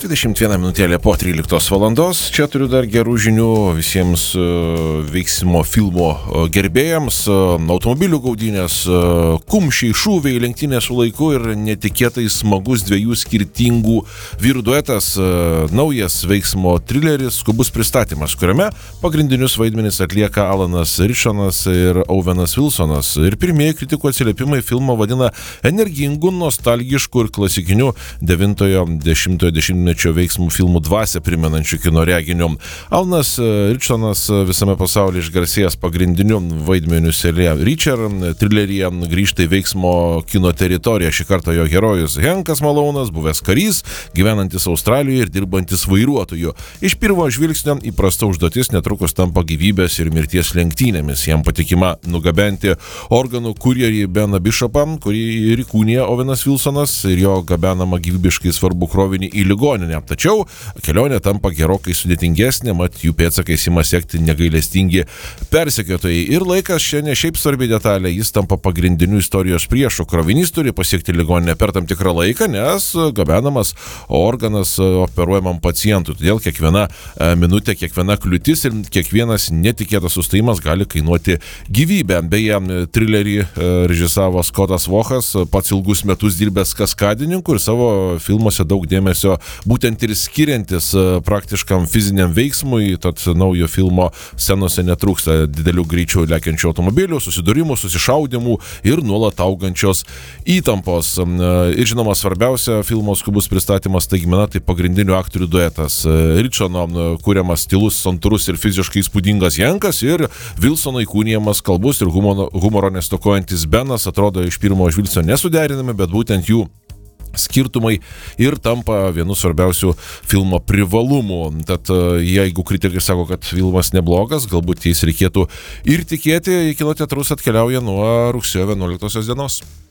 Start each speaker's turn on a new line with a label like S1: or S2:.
S1: 21 minutėlė po 13 valandos. Čia turiu dar gerų žinių visiems veiksmo filmo gerbėjams. Automobilių gaudynės, kumščiai, šūviai, lenktynės su laiku ir netikėtai smagus dviejų skirtingų vyrų duetas. Naujas veiksmo trileris, skubus pristatymas, kuriame pagrindinius vaidmenis atlieka Alanas Ričsonas ir Owenas Wilsonas. Ir pirmieji kritikų atsiliepimai filmą vadina energingų, nostalgiškų ir klasikinių 90-ojo dešimtmečio veiksmų filmų dvasią primenančių kino reginių. Alanas Ričsonas visame pasaulyje išgarsėjęs pagrindiniu vaidmeniu seriale Reacher trileryje grįžta į veiksmo kino teritoriją. Šį kartą jo herojus Henkas Malonas, buvęs karys, gyvenantis Australijoje ir dirbantis vairuotoju. Iš pirmo žvilgsnio įprasta užduotis netrukus tampa gyvybės ir mirties lenktynėmis. Jam patikima nugabenti organų kurjerį Beną Bishopą, kurį ir įkūnija Owenas Wilsonas, ir jo gabenama gyvybiškai svarbu krovinį į ligoninę. Tačiau kelionė tampa gerokai sudėtingesnė, mat jų pėdsakais ima sekti negailestingi persekiotojai. Ir laikas čia ne šiaip svarbi detalė, jis tampa pagrindiniu istorijos priešu. Krovinys turi pasiekti ligoninę per tam tikrą laiką, nes gabenamas organas operuojamam pacientui. Todėl kiekviena minutė, kiekviena kliūtis ir kiekvienas netikėtas sustojimas gali kainuoti gyvybę. Beje, trilerį režisavo Scottas Vochas, pats ilgus metus dirbęs kaskadininku ir savo filmuose daug dėmesio būtent ir skiriantis praktiškam fiziniam veiksmui, tad naujo filmo scenose netrūksta didelių greičių lekiančių automobilių, susidūrimų, susišaudimų ir nuolat augančios įtampos. Ir žinoma, svarbiausia filmo skubus pristatymas staigmena tai pagrindinių aktorių duetas. Ričsono kuriamas stilus, santūrus ir fiziškai įspūdingas Henkas ir Wilsono įkūnijamas kalbus ir humoro nestokojantis Benas atrodo iš pirmo žvilgsnio nesuderinami, bet būtent jų skirtumai ir tampa vienu svarbiausių filmo privalumų. Tad jeigu kritikai sako, kad filmas neblogas, galbūt jais reikėtų ir tikėti, į kino teatrus atkeliauja nuo rugsėjo 11 dienos.